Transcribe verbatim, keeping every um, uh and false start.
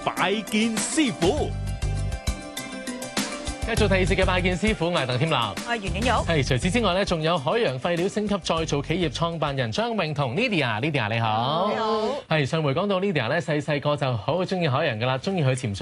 拜見師傅。 繼續第二節嘅拜見師傅，我係鄧添立， 我係袁婉玉。 係除此之外咧，仲有海洋廢料升級再造企業創辦人張穎彤 Lydia，Lydia 你好。 你好。 係上回講到 Lydia 咧，細細個就好中意海洋噶啦，中意去潛水。